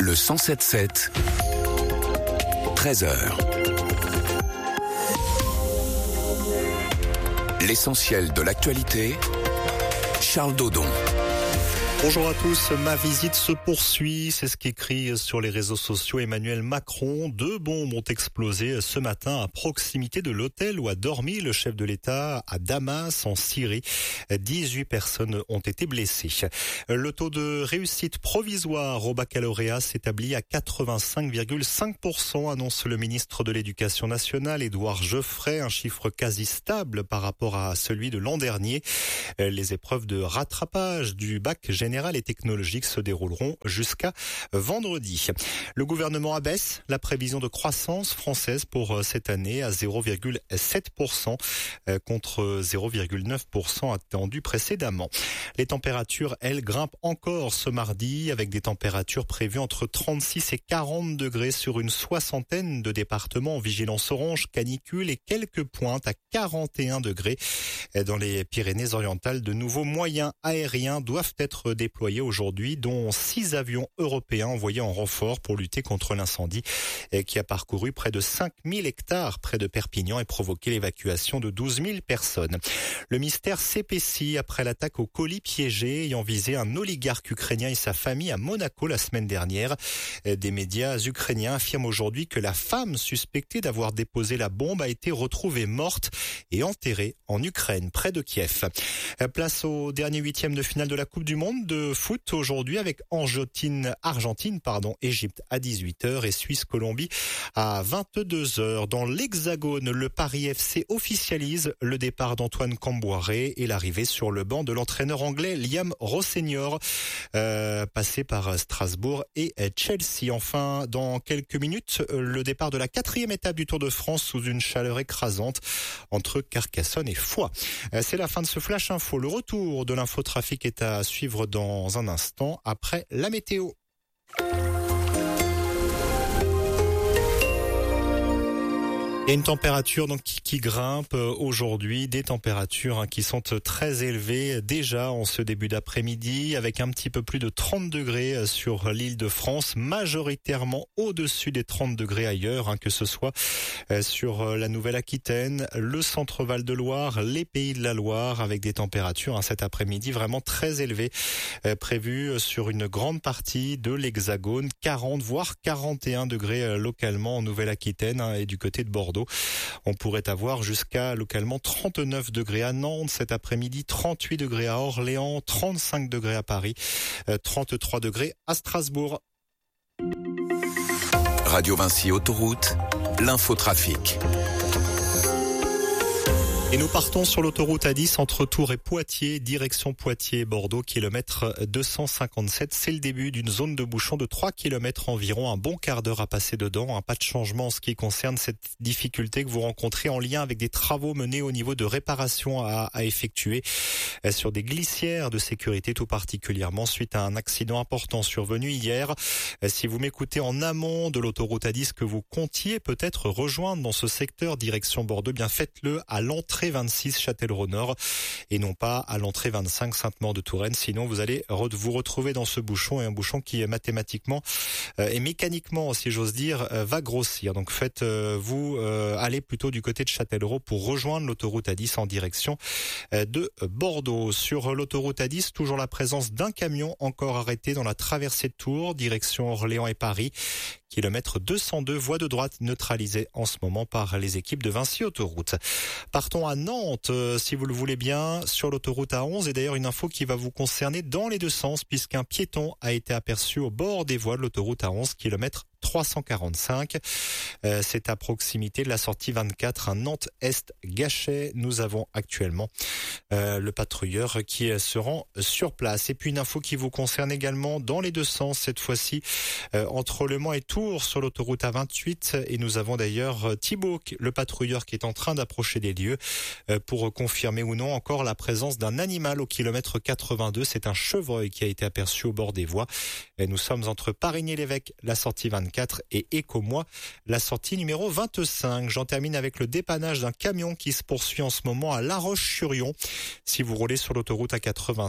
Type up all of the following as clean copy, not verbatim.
Le 107.7, 13h. L'essentiel de l'actualité, Charles Dodon. Bonjour à tous, ma visite se poursuit, c'est ce qu'écrit sur les réseaux sociaux Emmanuel Macron. 2 bombes ont explosé ce matin à proximité de l'hôtel où a dormi le chef de l'État à Damas en Syrie. 18 personnes ont été blessées. Le taux de réussite provisoire au baccalauréat s'établit à 85,5%, annonce le ministre de l'Éducation nationale Édouard Geoffrey, un chiffre quasi stable par rapport à celui de l'an dernier. Les épreuves de rattrapage du bac général et technologique se dérouleront jusqu'à vendredi. Le gouvernement abaisse la prévision de croissance française pour cette année à 0,7% contre 0,9% attendu précédemment. Les températures, elles, grimpent encore ce mardi avec des températures prévues entre 36 et 40 degrés sur une soixantaine de départements en vigilance orange, canicule et quelques pointes à 41 degrés dans les Pyrénées-Orientales. De nouveaux moyens aériens doivent être déployés aujourd'hui, dont 6 avions européens envoyés en renfort pour lutter contre l'incendie qui a parcouru près de 5000 hectares près de Perpignan et provoqué l'évacuation de 12 000 personnes. Le mystère s'épaissit après l'attaque au colis piégé ayant visé un oligarque ukrainien et sa famille à Monaco la semaine dernière. Des médias ukrainiens affirment aujourd'hui que la femme suspectée d'avoir déposé la bombe a été retrouvée morte et enterrée en Ukraine, près de Kiev. Place au dernier 8e de finale de la Coupe du Monde de foot aujourd'hui avec Argentine, Égypte à 18h et Suisse-Colombie à 22h. Dans l'Hexagone, le Paris FC officialise le départ d'Antoine Camboiré et l'arrivée sur le banc de l'entraîneur anglais Liam Rosseignol, passé par Strasbourg et Chelsea. Enfin, dans quelques minutes, le départ de la 4e étape du Tour de France sous une chaleur écrasante entre Carcassonne et Foix. C'est la fin de ce Flash Info. Le retour de l'infotrafic est à suivre dans un instant après la météo. Il y a une température donc qui grimpe aujourd'hui, des températures qui sont très élevées déjà en ce début d'après-midi, avec un petit peu plus de 30 degrés sur l'île de France, majoritairement au-dessus des 30 degrés ailleurs, que ce soit sur la Nouvelle-Aquitaine, le centre Val-de-Loire, les Pays de la Loire, avec des températures cet après-midi vraiment très élevées, prévues sur une grande partie de l'Hexagone, 40 voire 41 degrés localement en Nouvelle-Aquitaine et du côté de Bordeaux. On pourrait avoir jusqu'à localement 39 degrés à Nantes cet après-midi, 38 degrés à Orléans, 35 degrés à Paris, 33 degrés à Strasbourg. Radio Vinci Autoroute, l'infotrafic. Et nous partons sur l'autoroute A10 entre Tours et Poitiers, direction Poitiers-Bordeaux, kilomètre 257. C'est le début d'une zone de bouchon de 3 km environ, un bon quart d'heure à passer dedans. Pas de changement en ce qui concerne cette difficulté que vous rencontrez en lien avec des travaux menés au niveau de réparation à effectuer sur des glissières de sécurité tout particulièrement suite à un accident important survenu hier. Si vous m'écoutez en amont de l'autoroute A10 que vous comptiez peut-être rejoindre dans ce secteur direction Bordeaux, bien faites-le à l'entrée 26 Châtellerault-Nord et non pas à l'entrée 25 Sainte-Maure-de-Touraine. Sinon, vous allez vous retrouver dans ce bouchon et un bouchon qui mathématiquement et mécaniquement, si j'ose dire, va grossir. Donc faites-vous aller plutôt du côté de Châtellerault pour rejoindre l'autoroute A10 en direction de Bordeaux. Sur l'autoroute A10, toujours la présence d'un camion encore arrêté dans la traversée de Tours, direction Orléans et Paris. Kilomètre 202, voie de droite neutralisée en ce moment par les équipes de Vinci Autoroute. Partons à Nantes, si vous le voulez bien, sur l'autoroute A11. Et d'ailleurs, une info qui va vous concerner dans les deux sens, puisqu'un piéton a été aperçu au bord des voies de l'autoroute A11, kilomètre 345. C'est à proximité de la sortie 24 à Nantes-Est-Gachet. Nous avons actuellement le patrouilleur qui se rend sur place. Et puis une info qui vous concerne également dans les deux sens, cette fois-ci entre Le Mans et Tours sur l'autoroute A28. Et nous avons d'ailleurs Thibaut, le patrouilleur, qui est en train d'approcher des lieux pour confirmer ou non encore la présence d'un animal au kilomètre 82. C'est un chevreuil qui a été aperçu au bord des voies. Et nous sommes entre Parigny-l'Évêque, la sortie 24 et Écomois, la sortie numéro 25. J'en termine avec le dépannage d'un camion qui se poursuit en ce moment à La Roche-sur-Yon. Si vous roulez sur l'autoroute A87,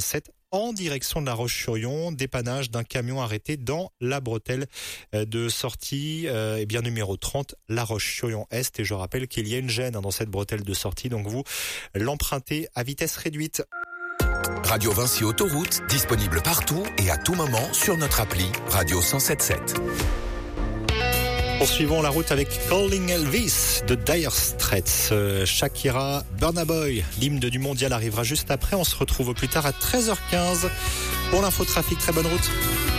en direction de La Roche-sur-Yon. Dépannage d'un camion arrêté dans la bretelle de sortie numéro 30, La Roche-sur-Yon Est. Et je rappelle qu'il y a une gêne dans cette bretelle de sortie, donc vous l'empruntez à vitesse réduite. Radio Vinci Autoroute, disponible partout et à tout moment sur notre appli Radio 107.7. Poursuivons la route avec Calling Elvis de Dire Straits. Shakira, Burna Boy, l'hymne du mondial arrivera juste après. On se retrouve au plus tard à 13h15 pour l'infotrafic. Très bonne route.